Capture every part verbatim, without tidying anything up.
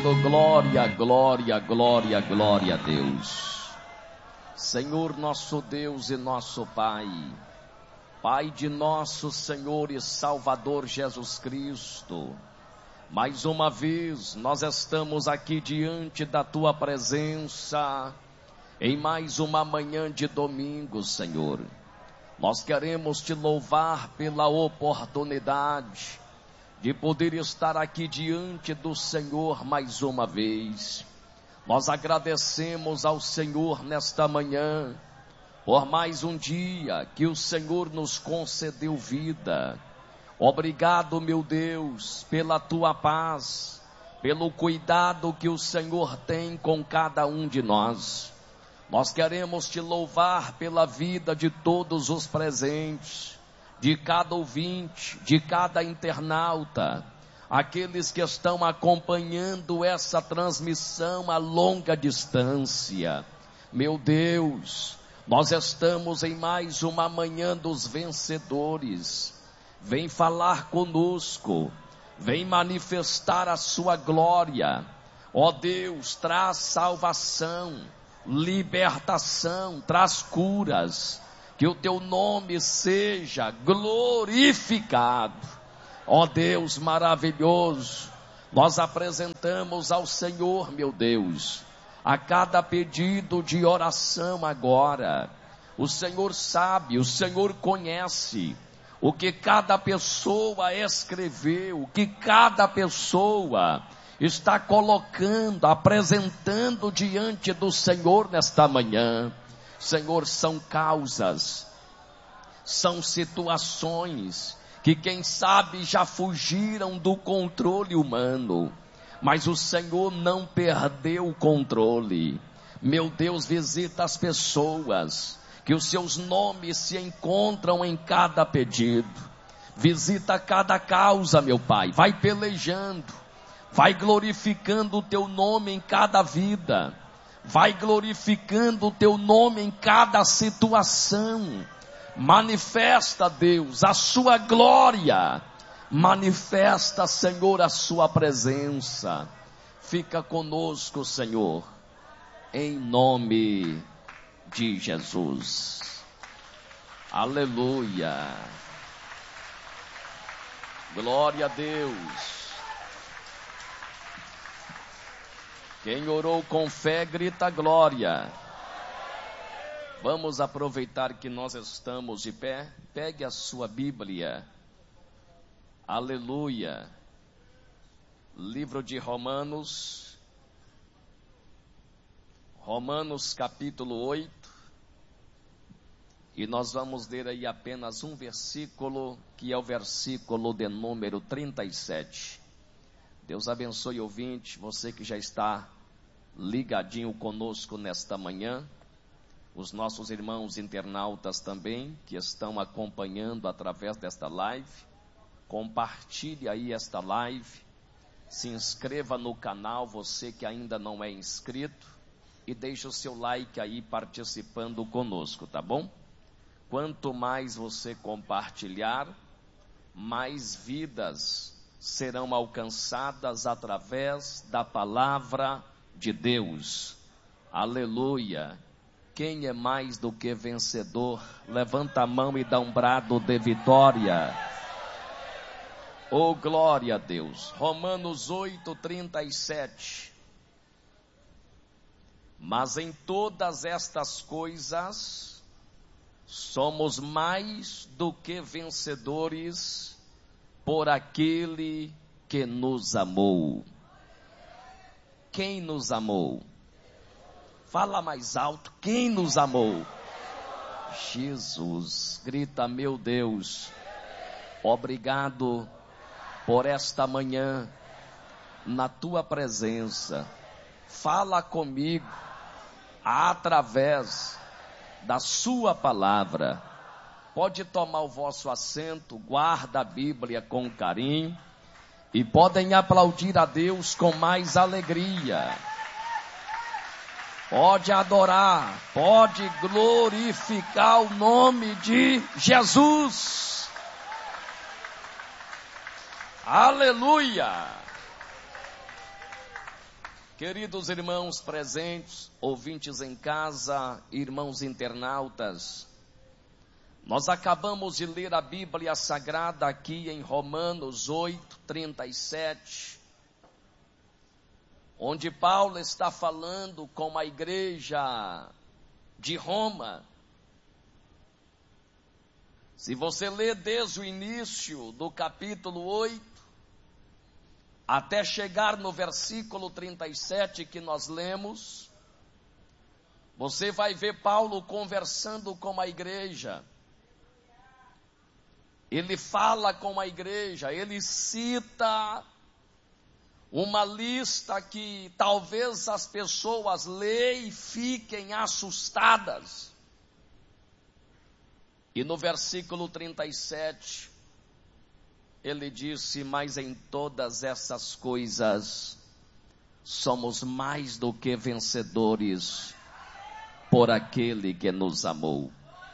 dizendo glória, glória, glória, glória a Deus. Senhor nosso Deus e nosso Pai, Pai de nosso Senhor e Salvador Jesus Cristo, mais uma vez nós estamos aqui diante da Tua presença, em mais uma manhã de domingo, Senhor. Nós queremos Te louvar pela oportunidade de poder estar aqui diante do Senhor mais uma vez. Nós agradecemos ao Senhor nesta manhã, por mais um dia que o Senhor nos concedeu vida. Obrigado, meu Deus, pela Tua paz, pelo cuidado que o Senhor tem com cada um de nós. Nós queremos Te louvar pela vida de todos os presentes, de cada ouvinte, de cada internauta, aqueles que estão acompanhando essa transmissão a longa distância. Meu Deus, nós estamos em mais uma manhã dos vencedores. Vem falar conosco, vem manifestar a Sua glória. Ó Deus, traz salvação, libertação, traz curas. Que o Teu nome seja glorificado. Ó Deus maravilhoso, nós apresentamos ao Senhor, meu Deus, a cada pedido de oração agora. O Senhor sabe, o Senhor conhece o que cada pessoa escreveu, o que cada pessoa está colocando, apresentando diante do Senhor nesta manhã. Senhor, são causas, são situações que quem sabe já fugiram do controle humano, mas o Senhor não perdeu o controle. Meu Deus, visita as pessoas, que os seus nomes se encontram em cada pedido. Visita cada causa, meu Pai, vai pelejando, vai glorificando o Teu nome em cada vida, vai glorificando o Teu nome em cada situação. Manifesta, Deus, a Sua glória. Manifesta, Senhor, a Sua presença. Fica conosco, Senhor, em nome de Jesus. Aleluia. Glória a Deus. Quem orou com fé, grita glória. Vamos aproveitar que nós estamos de pé. Pegue a sua Bíblia. Aleluia. Livro de Romanos. Romanos capítulo oito. E nós vamos ler aí apenas um versículo, que é o versículo de número trinta e sete. Deus abençoe, ouvinte, você que já está ligadinho conosco nesta manhã. Os nossos irmãos internautas também, que estão acompanhando através desta live. Compartilhe aí esta live. Se inscreva no canal, você que ainda não é inscrito. E deixe o seu like aí participando conosco, tá bom? Quanto mais você compartilhar, mais vidas serão alcançadas através da palavra de Deus. Aleluia. Quem é mais do que vencedor? Levanta a mão e dá um brado de vitória. Oh, glória a Deus. Romanos oito, trinta e sete. Mas em todas estas coisas, somos mais do que vencedores por aquele que nos amou. Quem nos amou? Fala mais alto, quem nos amou? Jesus. Grita, meu Deus, obrigado por esta manhã, na Tua presença. Fala comigo, através da Sua palavra. Pode tomar o vosso assento, guarda a Bíblia com carinho, e podem aplaudir a Deus com mais alegria. Pode adorar, pode glorificar o nome de Jesus. Aleluia. Queridos irmãos presentes, ouvintes em casa, irmãos internautas, nós acabamos de ler a Bíblia Sagrada aqui em Romanos oito, trinta e sete, onde Paulo está falando com a igreja de Roma. Se você ler desde o início do capítulo oito, até chegar no versículo trinta e sete que nós lemos, você vai ver Paulo conversando com a igreja. Ele fala com a igreja, ele cita uma lista que talvez as pessoas leiam e fiquem assustadas. E no versículo trinta e sete, ele disse: mas em todas essas coisas, somos mais do que vencedores, por aquele que nos amou.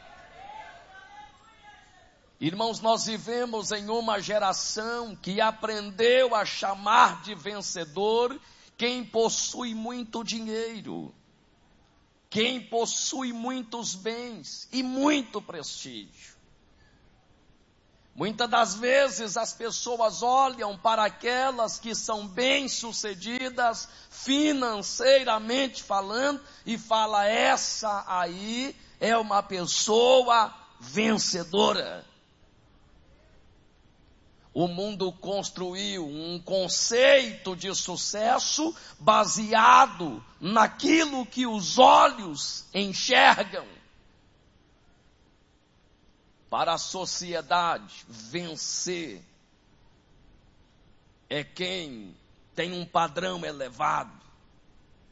Irmãos, nós vivemos em uma geração que aprendeu a chamar de vencedor quem possui muito dinheiro, quem possui muitos bens e muito prestígio. Muitas das vezes as pessoas olham para aquelas que são bem-sucedidas financeiramente falando e fala: essa aí é uma pessoa vencedora. O mundo construiu um conceito de sucesso baseado naquilo que os olhos enxergam. Para a sociedade, vencer é quem tem um padrão elevado,